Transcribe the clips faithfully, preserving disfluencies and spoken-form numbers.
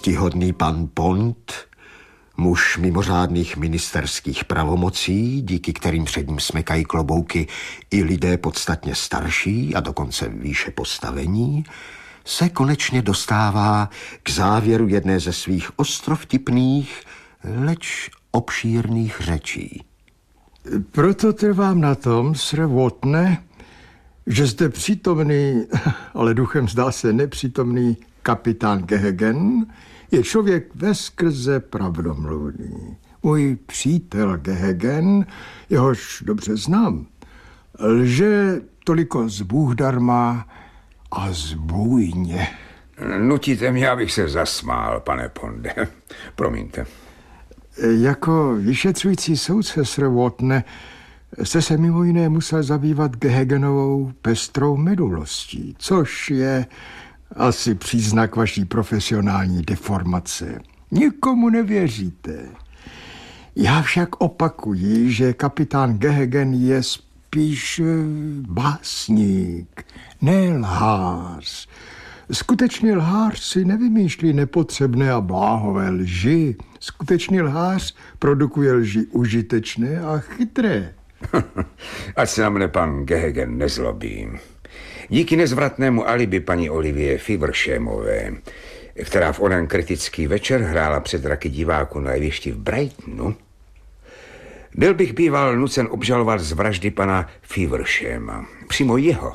Úctyhodný pan Pond, muž mimořádných ministerských pravomocí, díky kterým před ním smekají klobouky i lidé podstatně starší a dokonce výše postavení, se konečně dostává k závěru jedné ze svých ostrovtipných, leč obšírných řečí. Proto trvám na tom, Sir Wotne, že zde přítomný, ale duchem zdá se nepřítomný kapitán Gehegen je člověk veskrze pravdomluvný. Můj přítel Gehegen, jehož dobře znám, lže toliko zbůhdarma a zbůjně. Nutíte mě, abych se zasmál, pane Ponde. Promiňte. Jako vyšetřující soudce, Sir Wotne, jste se mimo jiné musel zabývat Gehegenovou pestrou minulostí, což je asi příznak vaší profesionální deformace. Nikomu nevěříte. Já však opakuji, že kapitán Gehegen je spíš básník, ne lhář. Skutečný lhář si nevymýšlí nepotřebné a bláhové lži. Skutečný lhář produkuje lži užitečné a chytré. Ať se na mne pan Gehegen nezlobí. Díky nezvratnému alibi paní Olivie Fevershamové, která v onen kritický večer hrála před raky diváků na jevišti v Brightonu, byl bych býval nucen obžalovat z vraždy pana Fevershama. Přímo jeho.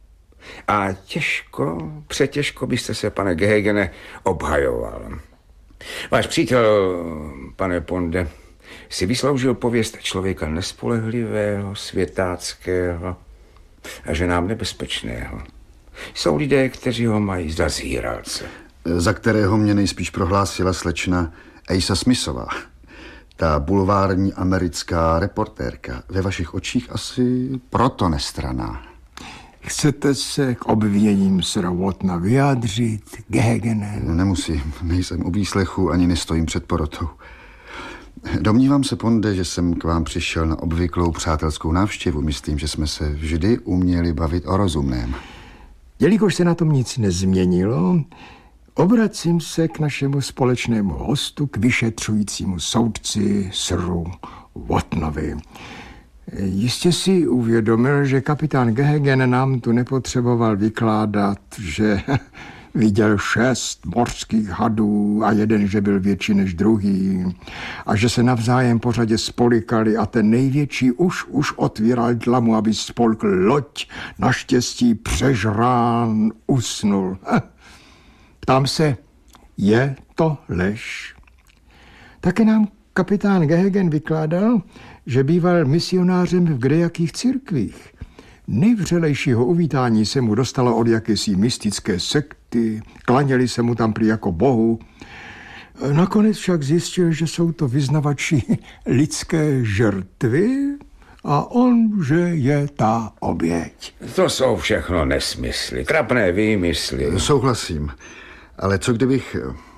A těžko, přetěžko byste se, pane Gehegene, obhajoval. Váš přítel, pane Ponde, si vysloužil pověst člověka nespolehlivého, světáckého a ženám nebezpečného. Jsou lidé, kteří ho mají za zíralce. Za kterého mě nejspíš prohlásila slečna Asa Smithová. Ta bulvární americká reportérka. Ve vašich očích asi proto nestranná. Chcete se k obviněním Sir Wotna vyjádřit, Gehegene? Nemusím, nejsem u výslechu, ani nestojím před porotou. Domnívám se, Ponde, že jsem k vám přišel na obvyklou přátelskou návštěvu. Myslím, že jsme se vždy uměli bavit o rozumném. Jelikož se na tom nic nezměnilo, obracím se k našemu společnému hostu, k vyšetřujícímu soudci Siru Wotnovi. Jistě si uvědomil, že kapitán Gehegen nám tu nepotřeboval vykládat, že viděl šest mořských hadů a jeden, že byl větší než druhý a že se navzájem pořadě spolikali a ten největší už už otvíral dlamu, aby spolkl loď, naštěstí přežrán usnul. Ptám se, je to lež? Také nám kapitán Gehegen vykládal, že býval misionářem v kdejakých církvích. Nejvřelejšího uvítání se mu dostalo od jakési mystické sekty, klaněli se mu tam prý jako bohu. Nakonec však zjistil, že jsou to vyznavači lidské žrtvy a on, že je ta oběť. To jsou všechno nesmysly, trapné výmysly. Souhlasím, ale co kdybych...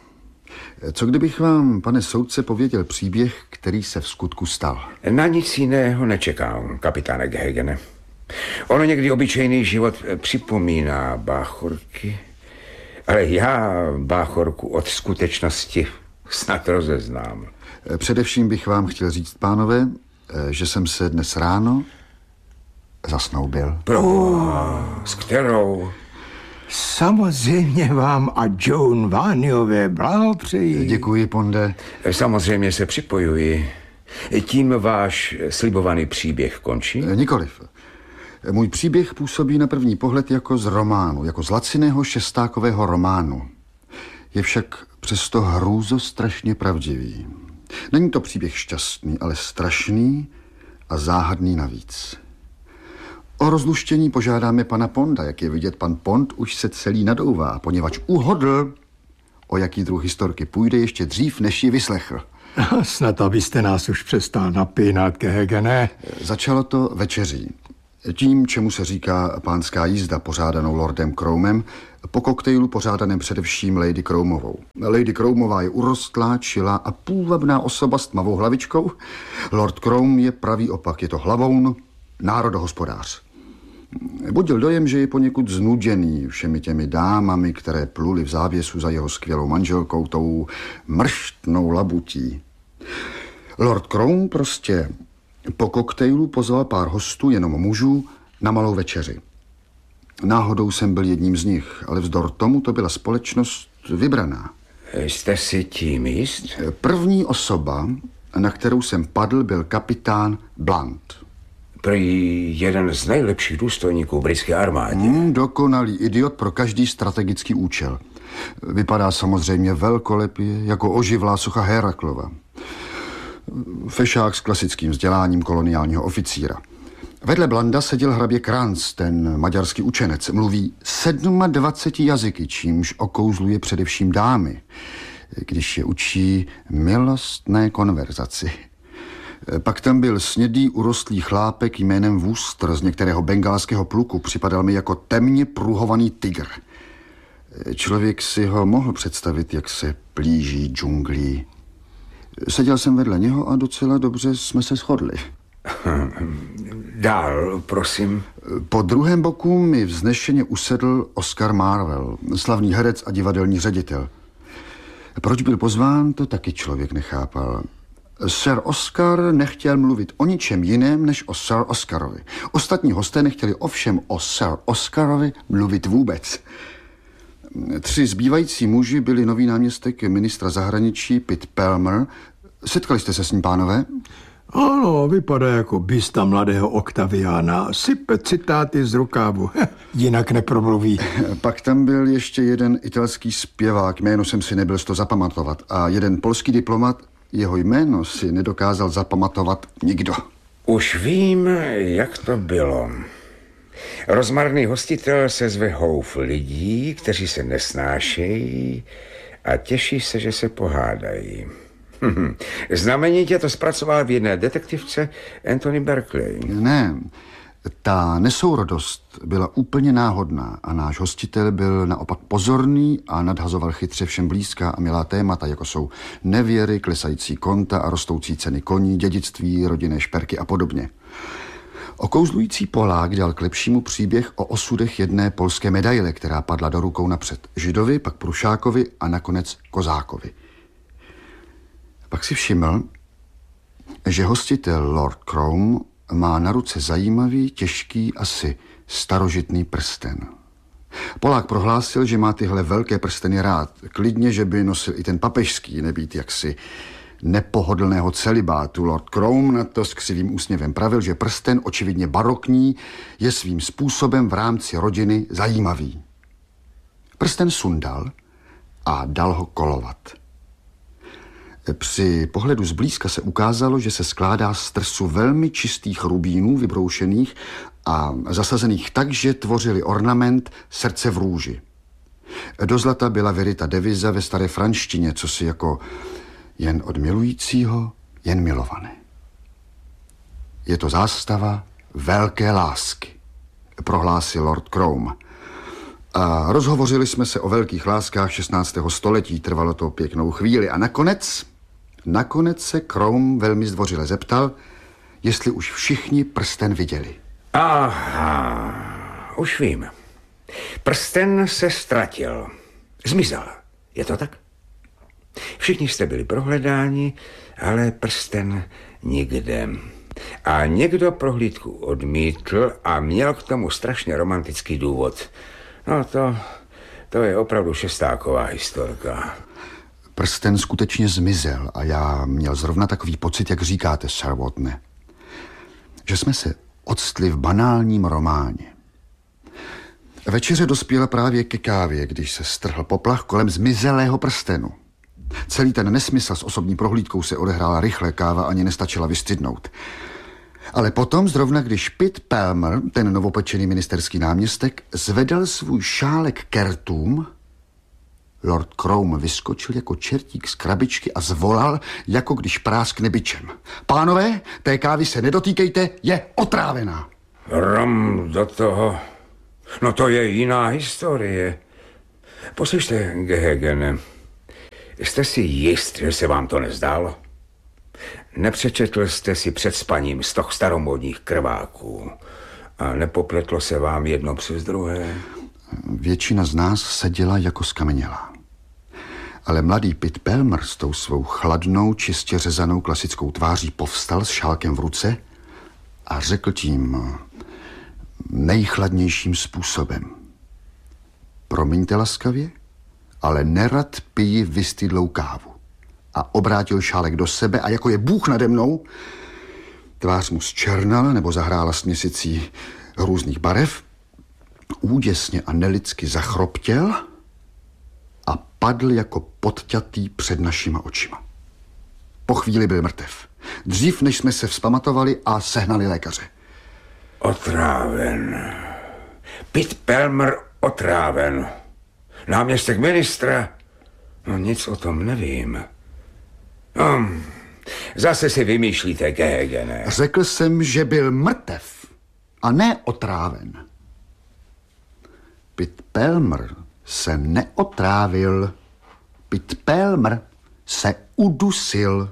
Co kdybych vám, pane soudce, pověděl příběh, který se v skutku stal? Na nic jiného nečekám, kapitáne Gehegene. Ono někdy obyčejný život připomíná báchorky, ale já báchorku od skutečnosti snad rozeznám. Především bych vám chtěl říct, pánové, že jsem se dnes ráno zasnoubil. Proboha, s kterou? Samozřejmě vám a Joan Vaniové blahopřeji. Děkuji, Ponde. Samozřejmě se připojuji. Tím váš slibovaný příběh končí? Nikoliv. Můj příběh působí na první pohled jako z románu, jako z laciného šestákového románu. Je však přesto hrůzostrašně pravdivý. Není to příběh šťastný, ale strašný a záhadný navíc. O rozluštění požádáme pana Ponda. Jak je vidět, pan Pond už se celý nadouvá, poněvadž uhodl, o jaký druh historky půjde ještě dřív, než ji vyslechl. Snad abyste nás už přestal napínat, Gehegene. Začalo to večeří. Tím, čemu se říká pánská jízda, pořádanou lordem Cromem, po koktejlu pořádaném především Lady Cromovou. Lady Cromová je urostlá, čilá a půvabná osoba s tmavou hlavičkou. Lord Crom je pravý opak, je to hlavoun, národohospodář. Budil dojem, že je poněkud znuděný všemi těmi dámami, které pluly v závěsu za jeho skvělou manželkou, tou mrštnou labutí. Lord Crome prostě po koktejlu pozval pár hostů, jenom mužů, na malou večeři. Náhodou jsem byl jedním z nich, ale vzdor tomu to byla společnost vybraná. Jste si tím jist? První osoba, na kterou jsem padl, byl kapitán Blunt. Prý jeden z nejlepších důstojníků britské armádě. Hmm, dokonalý idiot pro každý strategický účel. Vypadá samozřejmě velkolepě, jako oživlá socha Heraklova. Fešák s klasickým vzděláním koloniálního oficíra. Vedle Blanda seděl hrabě Kranz, ten maďarský učenec. Mluví dvacet sedm jazyky, čímž okouzluje především dámy, když je učí milostné konverzaci. Pak tam byl snědý, urostlý chlápek jménem Wooster z některého bengalského pluku. Připadal mi jako temně pruhovaný tygr. Člověk si ho mohl představit, jak se plíží džunglí. Seděl jsem vedle něho a docela dobře jsme se shodli. Dál, prosím. Po druhém boku mi vznešeně usedl Oscar Marvel, slavný herec a divadelní ředitel. Proč byl pozván, to taky člověk nechápal. Sir Oscar nechtěl mluvit o ničem jiném, než o Sir Oscarovi. Ostatní hosté nechtěli ovšem o Sir Oscarovi mluvit vůbec. Tři zbývající muži byli nový náměstek ministra zahraničí Pitt Pelmer. Setkali jste se s ním, pánové? Ano, vypadá jako bysta mladého Oktaviána. Sype citáty z rukávu. Jinak nepromluví. Pak tam byl ještě jeden italský zpěvák, jméno jsem si nebyl z to zapamatovat. A jeden polský diplomat, jeho jméno si nedokázal zapamatovat nikdo. Už vím, jak to bylo. Rozmarný hostitel se zve houf lidí, kteří se nesnášejí a těší se, že se pohádají. Znamenitě to zpracoval v jedné detektivce Anthony Berkeley. Ne, ta nesourodost byla úplně náhodná a náš hostitel byl naopak pozorný a nadhazoval chytře všem blízká a milá témata, jako jsou nevěry, klesající konta a rostoucí ceny koní, dědictví, rodinné šperky a podobně. Okouzlující Polák dal k lepšímu příběh o osudech jedné polské medaile, která padla do rukou napřed Židovi, pak Prušákovi a nakonec Kozákovi. Pak si všiml, že hostitel Lord Crome má na ruce zajímavý, těžký, asi starožitný prsten. Polák prohlásil, že má tyhle velké prsteny rád. Klidně, že by nosil i ten papežský, nebýt jaksi nepohodlného celibátu. Lord Crome na to s křivým úsměvem pravil, že prsten, očividně barokní, je svým způsobem v rámci rodiny zajímavý. Prsten sundal a dal ho kolovat. Při pohledu zblízka se ukázalo, že se skládá z trsu velmi čistých rubínů vybroušených a zasazených tak, že tvořili ornament srdce v růži. Do zlata byla vyryta deviza ve staré franštině, co si jako jen od milujícího, jen milované. Je to zástava velké lásky, prohlásil Lord Crome. A rozhovořili jsme se o velkých láskách šestnáctého století, trvalo to pěknou chvíli a nakonec, nakonec se Crome velmi zdvořile zeptal, jestli už všichni prsten viděli. Aha, už vím. Prsten se ztratil. Zmizel. Je to tak? Všichni jste byli prohledáni, ale prsten nikde. A někdo prohlídku odmítl a měl k tomu strašně romantický důvod. No to, to je opravdu šestáková historka. Prsten skutečně zmizel a já měl zrovna takový pocit, jak říkáte, Sir Wattone, že jsme se odstli v banálním románě. Večeře dospěla právě ke kávě, když se strhl poplach kolem zmizelého prstenu. Celý ten nesmysl s osobní prohlídkou se odehrála rychle, káva ani nestačila vystydnout. Ale potom, zrovna když Pitt Pelmer, ten novopečený ministerský náměstek, zvedal svůj šálek kertům, Lord Crome vyskočil jako čertík z krabičky a zvolal, jako když práskne bičem. Pánové, té kávy se nedotýkejte, je otrávená. Rom do toho. No to je jiná historie. Poslyšte, Gehegene, jste si jist, že se vám to nezdálo? Nepřečetl jste si před spaním z toho staromódních krváků A nepopletlo se vám jedno přes druhé? Většina z nás seděla jako skamenělá. Ale mladý Pitt Pelmer s tou svou chladnou, čistě řezanou klasickou tváří povstal s šálkem v ruce a řekl tím nejchladnějším způsobem: promiňte laskavě, ale nerad piji vystydlou kávu. A obrátil šálek do sebe a jako je Bůh nade mnou, tvář mu zčernala nebo zahrála směsicí různých barev, úděsně a nelidsky zachroptěl a padl jako podťatý před našima očima. Po chvíli byl mrtev. Dřív, než jsme se vzpamatovali a sehnali lékaře. Otráven. Pitt Pelmer otráven. Náměstek ministra? No, nic o tom nevím. No, zase si vymýšlíte, Gehegene. Řekl jsem, že byl mrtev a ne otráven. Pitt Pelmer se neotrávil. Pitt Pelmer se udusil.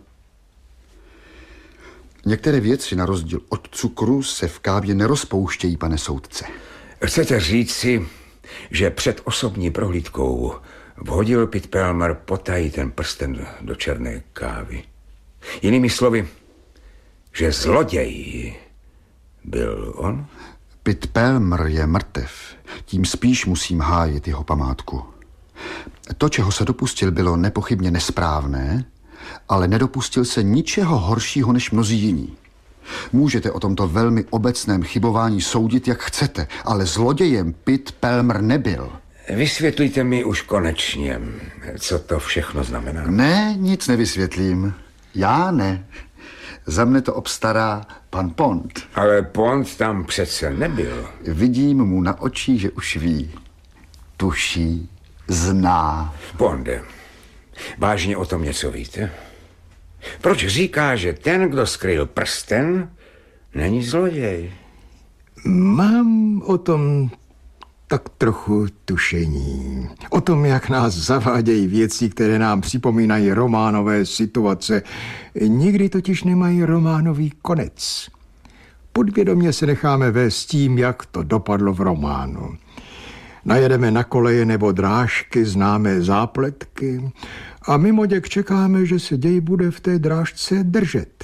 Některé věci, na rozdíl od cukru, se v kávě nerozpouštějí, pane soudce. Chcete říci, že před osobní prohlídkou vhodil Pitt Pelmer potají ten prsten do černé kávy? Jinými slovy, že zloděj byl on? Pitt Pelmer je mrtev. Tím spíš musím hájit jeho památku. To, čeho se dopustil, bylo nepochybně nesprávné, ale nedopustil se ničeho horšího než mnozí jiní. Můžete o tomto velmi obecném chybování soudit, jak chcete, ale zlodějem Pitt Pelmer nebyl. Vysvětlíte mi už konečně, co to všechno znamená. Ne, nic nevysvětlím. Já ne. Za mne to obstará pan Pond. Ale Pond tam přece nebyl. Vidím mu na očí, že už ví. Tuší, zná. Ponde, vážně o tom něco víte? Proč říká, že ten, kdo skryl prsten, není zloděj? Mám o tom tak trochu tušení. O tom, jak nás zavádějí věci, které nám připomínají románové situace. Nikdy totiž nemají románový konec. Podvědomě se necháme vést tím, jak to dopadlo v románu. Najedeme na koleje nebo drážky, známé zápletky a mimoděk čekáme, že se děj bude v té drážce držet.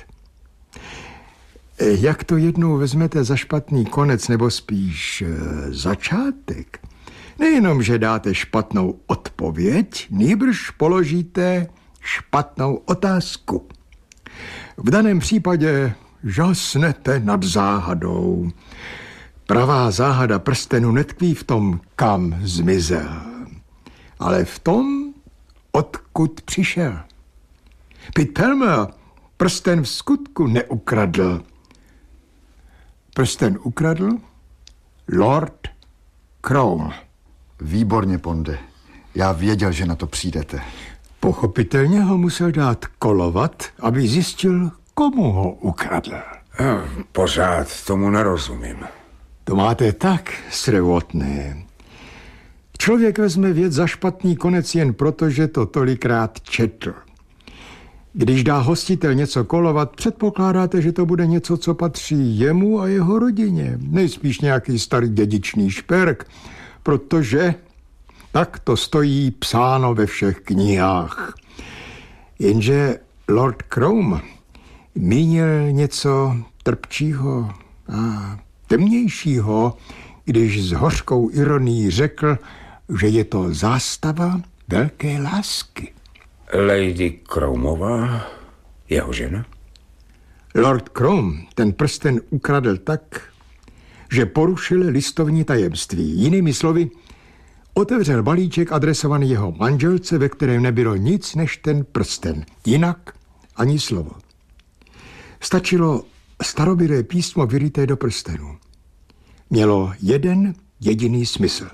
Jak to jednou vezmete za špatný konec, nebo spíš e, začátek, nejenom, že dáte špatnou odpověď, nýbrž položíte špatnou otázku. V daném případě žasnete nad záhadou. Pravá záhada prstenu netkví v tom, kam zmizel, ale v tom, odkud přišel. Pitt Pelmer prsten v skutku neukradl. Prsten ukradl Lord Crome. Výborně, Ponde. Já věděl, že na to přijdete. Pochopitelně ho musel dát kolovat, aby zjistil, komu ho ukradl. Pořád tomu nerozumím. To máte tak srevotné. Člověk vezme věc za špatný konec jen proto, že to tolikrát četl. Když dá hostitel něco kolovat, předpokládáte, že to bude něco, co patří jemu a jeho rodině. Nejspíš nějaký starý dědičný šperk, protože tak to stojí psáno ve všech knihách. Jenže Lord Crome mínil něco trpčího a temnějšího, když s hořkou ironií řekl, že je to zástava velké lásky. Lady Cromeová, jeho žena? Lord Crome ten prsten ukradl tak, že porušil listovní tajemství. Jinými slovy, otevřel balíček adresovaný jeho manželce, ve kterém nebylo nic než ten prsten. Jinak ani slovo. Stačilo starobylé písmo vyryté do prstenu. Mělo jeden jediný smysl.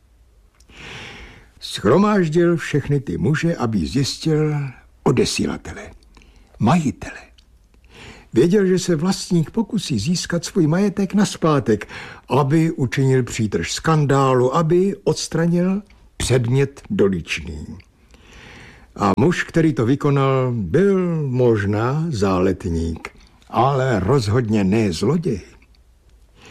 Shromáždil všechny ty muže, aby zjistil odesílatele, majitele. Věděl, že se vlastník pokusí získat svůj majetek nazpátek, aby učinil přítrž skandálu, aby odstranil předmět doličný. A muž, který to vykonal, byl možná záletník, ale rozhodně ne zloděj.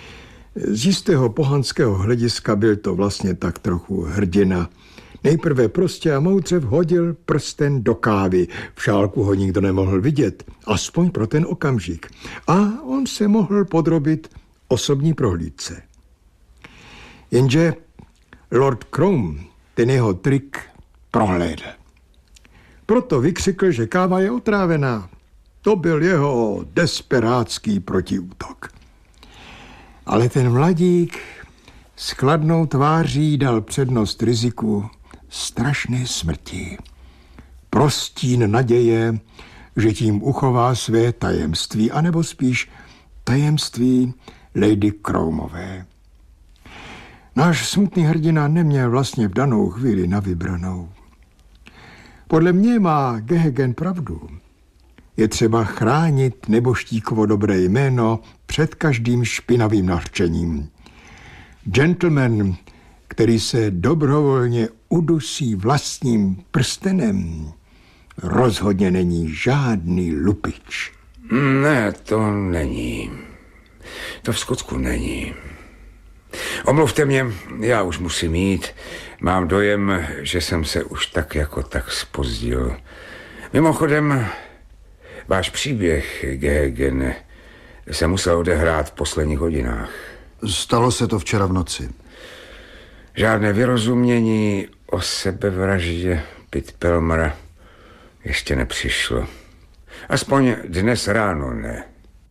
Z jistého pohanského hlediska byl to vlastně tak trochu hrdina. Nejprve prostě a moudře vhodil prsten do kávy. V šálku ho nikdo nemohl vidět, aspoň pro ten okamžik. A on se mohl podrobit osobní prohlídce. Jenže Lord Crome ten jeho trik prohlédl. Proto vykřikl, že káva je otrávená. To byl jeho desperátský protiútok. Ale ten mladík s chladnou tváří dal přednost riziku strašné smrti. Prostín naděje, že tím uchová své tajemství, anebo spíš tajemství Lady Cromeové. Náš smutný hrdina neměl vlastně v danou chvíli na vybranou. Podle mě má Gehegen pravdu. Je třeba chránit neboštíkovo dobré jméno před každým špinavým nařčením. Gentleman, který se dobrovolně udusí vlastním prstenem, rozhodně není žádný lupič. Ne, to není. To v skutku není. Omluvte mě, já už musím jít. Mám dojem, že jsem se už tak jako tak zpozdil. Mimochodem, váš příběh, Gehegen, se musel odehrát v posledních hodinách. Stalo se to včera v noci. Žádné vyrozumění o sebevraždě Pitpelmera ještě nepřišlo. Aspoň dnes ráno ne.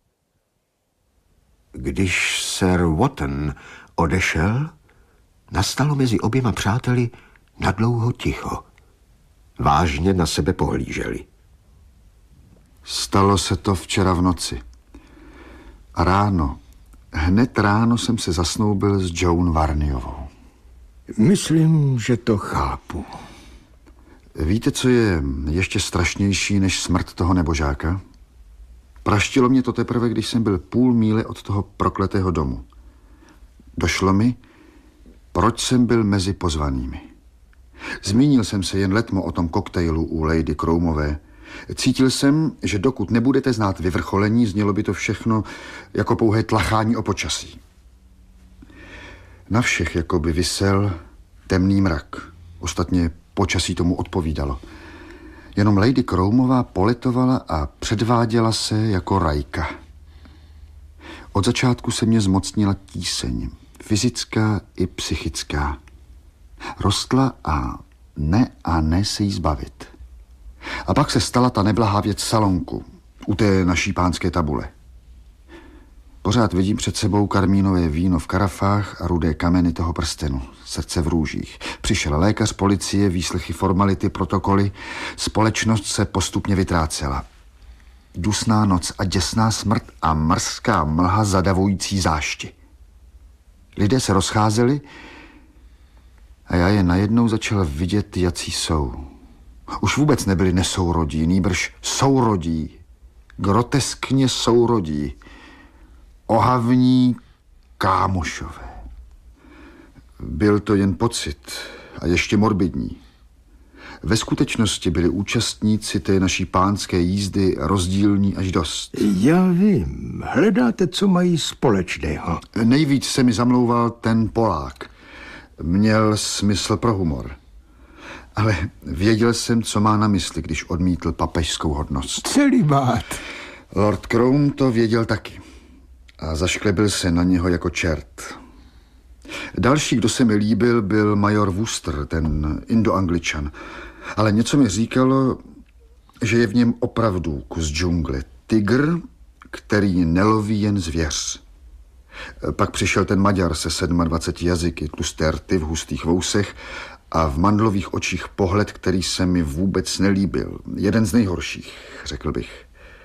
Když Sir Wotton odešel, nastalo mezi oběma přáteli nadlouho ticho. Vážně na sebe pohlíželi. Stalo se to včera v noci. A ráno, hned ráno jsem se zasnoubil s Joan Varniovou. Myslím, že to chápu. Víte, co je ještě strašnější než smrt toho nebožáka? Praštilo mě to teprve, když jsem byl půl míle od toho prokletého domu. Došlo mi, proč jsem byl mezi pozvanými. Zmínil jsem se jen letmo o tom koktejlu u Lady Cromeové. Cítil jsem, že dokud nebudete znát vyvrcholení, znělo by to všechno jako pouhé tlachání o počasí. Na všech jako by visel temný mrak. Ostatně počasí tomu odpovídalo. Jenom Lady Cromeová poletovala a předváděla se jako rajka. Od začátku se mě zmocnila tíseň, fyzická i psychická. Rostla a ne a ne se jí zbavit. A pak se stala ta neblahá věc salonku, u té naší pánské tabule. Pořád vidím před sebou karmínové víno v karafách a rudé kameny toho prstenu, srdce v růžích. Přišel lékař, policie, výslechy, formality, protokoly. Společnost se postupně vytrácela. Dusná noc a děsná smrt a mrzká mlha zadavující zášti. Lidé se rozcházeli a já je najednou začal vidět, jací jsou. Už vůbec nebyli nesourodí, nýbrž sourodí. Groteskně sourodí. Ohavní kámošové. Byl to jen pocit a ještě morbidní. Ve skutečnosti byli účastníci té naší pánské jízdy rozdílní až dost. Já vím, hledáte, co mají společného. Nejvíc se mi zamlouval ten Polák. Měl smysl pro humor. Ale věděl jsem, co má na mysli, když odmítl papežskou hodnost. Celibát. Lord Crome to věděl taky. A zašklebil se na něho jako čert. Další, kdo se mi líbil, byl major Wooster, ten Indoangličan. Ale něco mi říkalo, že je v něm opravdu kus džungle. Tygr, který neloví jen zvěř. Pak přišel ten Maďar se dvaceti sedmi jazyky, tlusté rty v hustých vousech a v mandlových očích pohled, který se mi vůbec nelíbil. Jeden z nejhorších, řekl bych.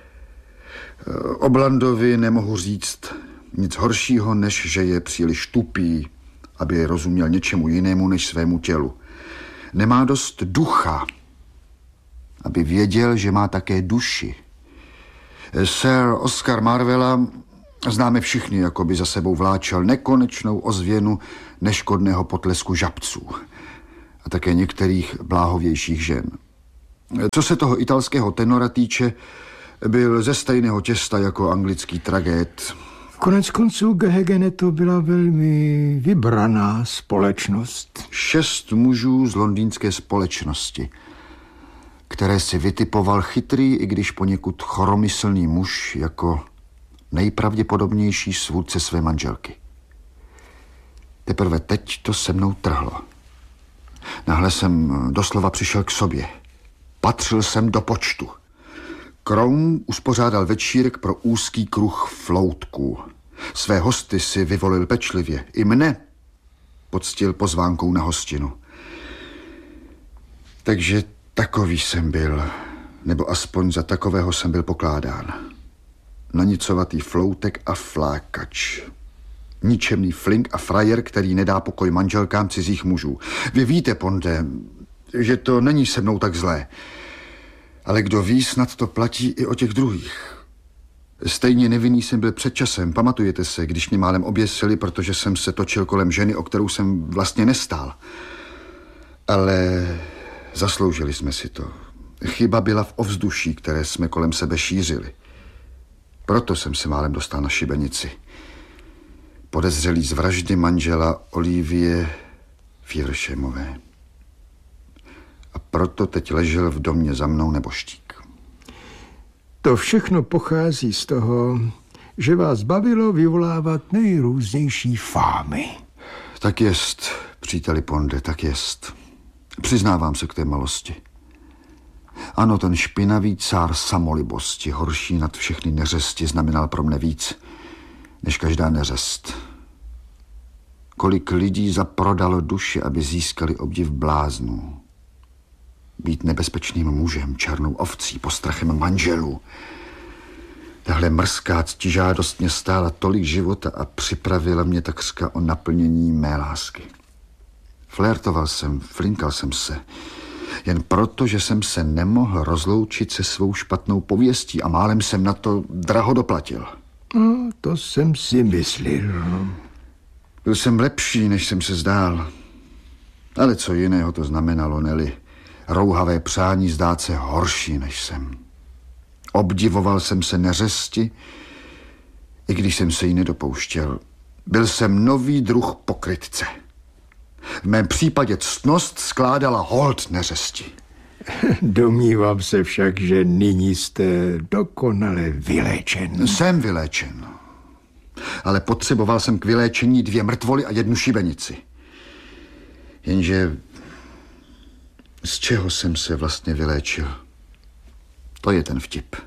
O Blandovi nemohu říct nic horšího, než že je příliš tupý, aby rozuměl něčemu jinému než svému tělu. Nemá dost ducha, aby věděl, že má také duši. Sir Oscar Marvella známe všichni, jako by za sebou vláčel nekonečnou ozvěnu neškodného potlesku žabců a také některých bláhovějších žen. Co se toho italského tenora týče, byl ze stejného těsta jako anglický tragéd. Konec konců, Gehegene, to byla velmi vybraná společnost. Šest mužů z londýnské společnosti, které si vytipoval chytrý, i když poněkud choromyslný muž jako nejpravděpodobnější svůdce své manželky. Teprve teď to se mnou trhlo. Náhle jsem doslova přišel k sobě. Patřil jsem do počtu. Crown uspořádal večírek pro úzký kruh floutků. Své hosty si vyvolil pečlivě. I mne poctil pozvánkou na hostinu. Takže takový jsem byl, nebo aspoň za takového jsem byl pokládán. Nanicovatý floutek a flákač. Ničemný flink a frajer, který nedá pokoj manželkám cizích mužů. Vy víte, Ponde, že to není se mnou tak zlé. Ale kdo ví, snad to platí i o těch druhých. Stejně nevinný jsem byl před časem, pamatujete se, když mě málem oběsili, protože jsem se točil kolem ženy, o kterou jsem vlastně nestál. Ale zasloužili jsme si to. Chyba byla v ovzduší, které jsme kolem sebe šířili. Proto jsem se málem dostal na šibenici. Podezřelý z vraždy manžela Olivie Fevershemové. A proto teď ležel v domě za mnou neboštík. To všechno pochází z toho, že vás bavilo vyvolávat nejrůznější fámy. Tak jest, příteli Ponde, tak jest. Přiznávám se k té malosti. Ano, ten špinavý cár samolibosti, horší nad všechny neřesti, znamenal pro mne víc, než každá neřest. Kolik lidí zaprodalo duši, aby získali obdiv bláznů. Být nebezpečným mužem, černou ovcí, postrachem manželů. Tahle mrzká ctižádost mě stála tolik života a připravila mě takřka o naplnění mé lásky. Flirtoval jsem, flinkal jsem se, jen proto, že jsem se nemohl rozloučit se svou špatnou pověstí a málem jsem na to draho doplatil. No, to jsem si myslel. Byl jsem lepší, než jsem se zdál. Ale co jiného to znamenalo, neli rouhavé přání zdát se horší, než jsem. Obdivoval jsem se neřesti, i když jsem se jí nedopouštěl. Byl jsem nový druh pokrytce. V mém případě ctnost skládala hold neřesti. Domnívám se však, že nyní jste dokonale vyléčen. Jsem vyléčen. Ale potřeboval jsem k vyléčení dvě mrtvoly a jednu šibenici. Jenže z čeho jsem se vlastně vyléčil? To je ten vtip.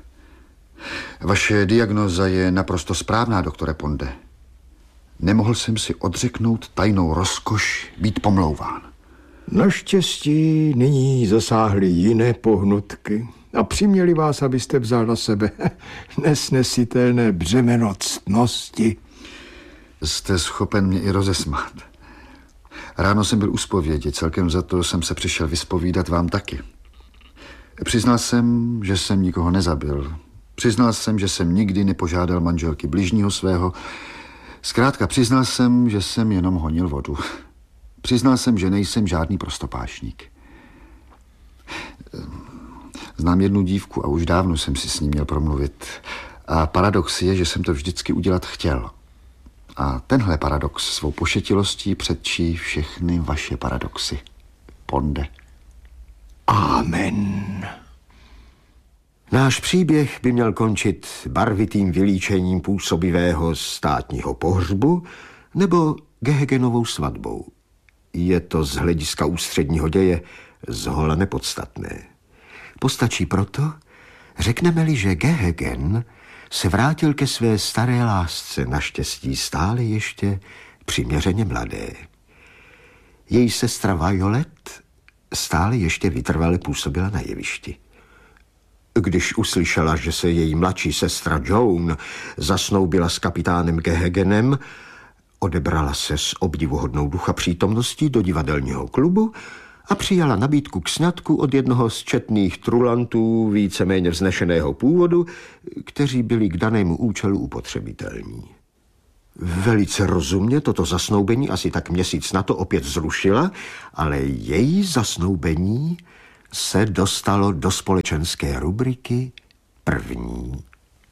Vaše diagnóza je naprosto správná, doktore Ponde. Nemohl jsem si odřeknout tajnou rozkoš být pomlouván. Naštěstí nyní zasáhly jiné pohnutky a přiměli vás, abyste vzal na sebe nesnesitelné břemeno ctnosti. Jste schopen mě i rozesmát. Ráno jsem byl u zpovědi, celkem za to jsem se přišel vyspovídat vám taky. Přiznal jsem, že jsem nikoho nezabil. Přiznal jsem, že jsem nikdy nepožádal manželky bližního svého. Zkrátka přiznal jsem, že jsem jenom honil vodu. Přiznal jsem, že nejsem žádný prostopášník. Znám jednu dívku a už dávno jsem si s ní měl promluvit. A paradox je, že jsem to vždycky udělat chtěl. A tenhle paradox svou pošetilostí předčí všechny vaše paradoxy. Ponde. Amen. Náš příběh by měl končit barvitým vylíčením působivého státního pohřbu nebo Gehegenovou svatbou. Je to z hlediska ústředního děje zhola nepodstatné. Postačí proto, řekneme-li, že Gehegen se vrátil ke své staré lásce, naštěstí stále ještě přiměřeně mladé. Její sestra Violet stále ještě vytrvale působila na jevišti. Když uslyšela, že se její mladší sestra Joan zasnoubila s kapitánem Gehegenem, odebrala se s obdivuhodnou ducha přítomností do divadelního klubu a přijala nabídku k sňatku od jednoho z četných trulantů víceméně vznešeného původu, kteří byli k danému účelu upotřebitelní. Velice rozumně toto zasnoubení asi tak měsíc na to opět zrušila, ale její zasnoubení se dostalo do společenské rubriky první.